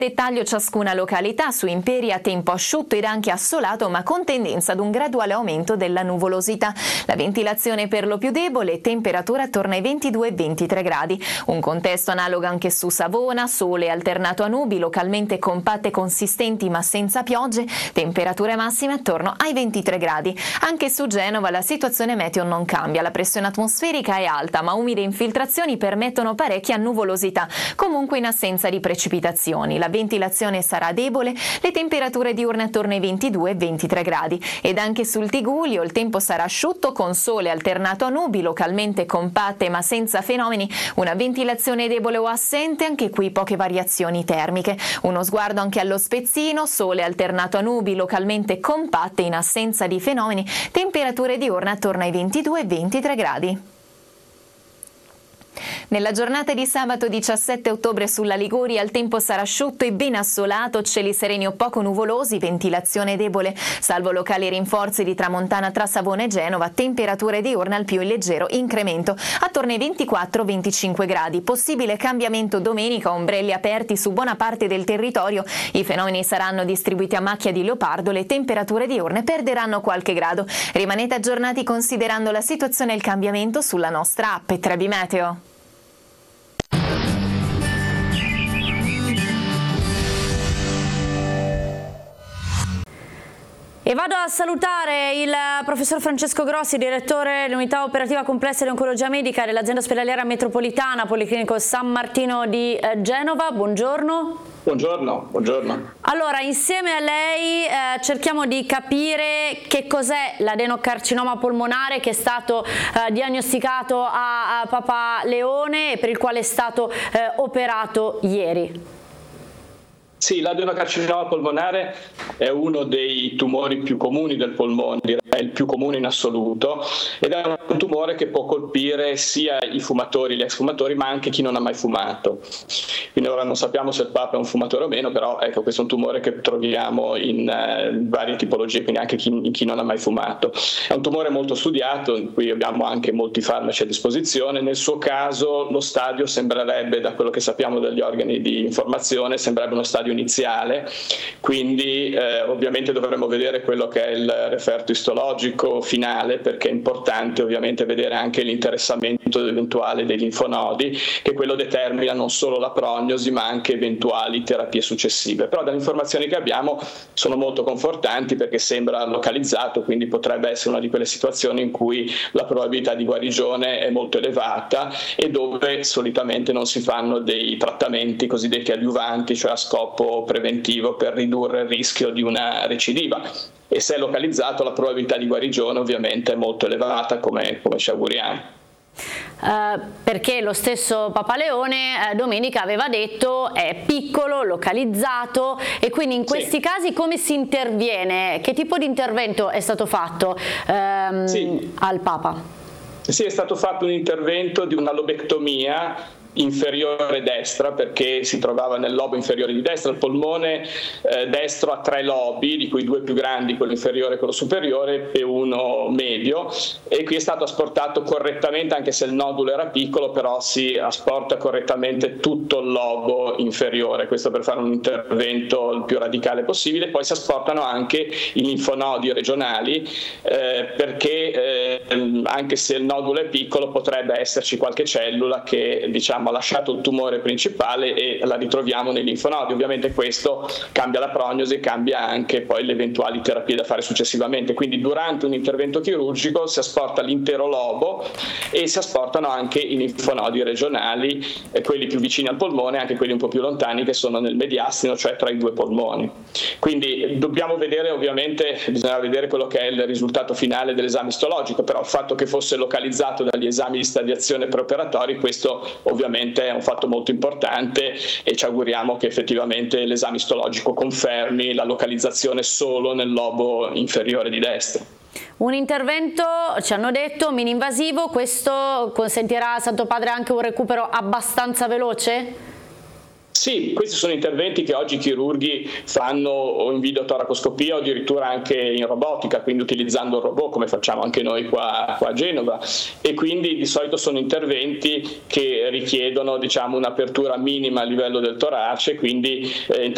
Dettaglio ciascuna località: su Imperia tempo asciutto ed anche assolato, ma con tendenza ad un graduale aumento della nuvolosità. La ventilazione per lo più debole, temperatura attorno ai 22-23 gradi. Un contesto analogo anche su Savona, sole alternato a nubi, localmente compatte e consistenti ma senza piogge, temperature massime attorno ai 23 gradi. Anche su Genova la situazione meteo non cambia, la pressione atmosferica è alta, ma umide infiltrazioni permettono parecchia nuvolosità, comunque in assenza di precipitazioni. La ventilazione sarà debole, le temperature diurne attorno ai 22-23 gradi. Ed anche sul Tigullio il tempo sarà asciutto con sole alternato a nubi, localmente compatte ma senza fenomeni, una ventilazione debole o assente, anche qui poche variazioni termiche. Uno sguardo anche allo Spezzino, sole alternato a nubi, localmente compatte in assenza di fenomeni, temperature diurne attorno ai 22-23 gradi. Nella giornata di sabato 17 ottobre sulla Liguria il tempo sarà asciutto e ben assolato, cieli sereni o poco nuvolosi, ventilazione debole, salvo locali rinforzi di tramontana tra Savona e Genova, temperature diurne al più in leggero incremento, attorno ai 24-25 gradi. Possibile cambiamento domenica, ombrelli aperti su buona parte del territorio, i fenomeni saranno distribuiti a macchia di leopardo, le temperature diurne perderanno qualche grado. Rimanete aggiornati considerando la situazione e il cambiamento sulla nostra app Trebi Meteo. E vado a salutare il professor Francesco Grossi, direttore dell'unità operativa complessa di oncologia medica dell'azienda ospedaliera metropolitana Policlinico San Martino di Genova. Buongiorno. Buongiorno. Allora, insieme a lei cerchiamo di capire che cos'è l'adenocarcinoma polmonare che è stato diagnosticato a Papa Leone e per il quale è stato operato ieri. Sì, l'adenocarcinoma polmonare è uno dei tumori più comuni del polmone, è il più comune in assoluto, ed è un tumore che può colpire sia i fumatori, gli ex fumatori, ma anche chi non ha mai fumato. Quindi ora non sappiamo se il Papa è un fumatore o meno, però ecco, questo è un tumore che troviamo in varie tipologie, quindi anche chi non ha mai fumato. È un tumore molto studiato, in cui abbiamo anche molti farmaci a disposizione. Nel suo caso lo stadio sembrerebbe, da quello che sappiamo dagli organi di informazione, sembrerebbe uno stadio iniziale, quindi ovviamente dovremo vedere quello che è il referto istologico finale, perché è importante ovviamente vedere anche l'interessamento eventuale dei linfonodi, che quello determina non solo la prognosi ma anche eventuali terapie successive. Però dalle informazioni che abbiamo sono molto confortanti, perché sembra localizzato, quindi potrebbe essere una di quelle situazioni in cui la probabilità di guarigione è molto elevata e dove solitamente non si fanno dei trattamenti cosiddetti adiuvanti, cioè a scopo preventivo per ridurre il rischio di una recidiva, e se è localizzato la probabilità di guarigione ovviamente è molto elevata, come ci auguriamo. Perché lo stesso Papa Leone domenica aveva detto è piccolo, localizzato, e quindi in questi casi come si interviene? Che tipo di intervento è stato fatto al Papa? Sì, è stato fatto un intervento di una lobectomia inferiore destra, perché si trovava nel lobo inferiore di destra. Il polmone destro ha 3 lobi, di cui 2 più grandi, quello inferiore e quello superiore, e uno medio, e qui è stato asportato correttamente, anche se il nodulo era piccolo, però si asporta correttamente tutto il lobo inferiore, questo per fare un intervento il più radicale possibile. Poi si asportano anche i linfonodi regionali, perché anche se il nodulo è piccolo potrebbe esserci qualche cellula che ha lasciato il tumore principale e la ritroviamo nei linfonodi. Ovviamente questo cambia la prognosi e cambia anche poi le eventuali terapie da fare successivamente. Quindi durante un intervento chirurgico si asporta l'intero lobo e si asportano anche i linfonodi regionali, quelli più vicini al polmone e anche quelli un po' più lontani, che sono nel mediastino, cioè tra i 2 polmoni. Quindi dobbiamo vedere, ovviamente bisogna vedere quello che è il risultato finale dell'esame istologico, però il fatto che fosse localizzato dagli esami di stadiazione preoperatori, questo ovviamente è un fatto molto importante, e ci auguriamo che effettivamente l'esame istologico confermi la localizzazione solo nel lobo inferiore di destra. Un intervento, ci hanno detto, mini-invasivo, questo consentirà al Santo Padre anche un recupero abbastanza veloce? Sì, questi sono interventi che oggi i chirurghi fanno o in videotoracoscopia o addirittura anche in robotica, quindi utilizzando il robot, come facciamo anche noi qua a Genova, e quindi di solito sono interventi che richiedono un'apertura minima a livello del torace, quindi